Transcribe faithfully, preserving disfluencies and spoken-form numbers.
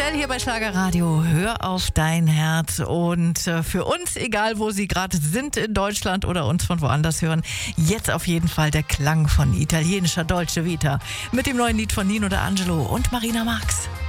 Michelle hier bei Schlagerradio. Hör auf dein Herz. Und äh, für uns, egal wo Sie gerade sind in Deutschland oder uns von woanders hören, jetzt auf jeden Fall der Klang von italienischer Dolce Vita mit dem neuen Lied von Nino D'Angelo und Marina Marx.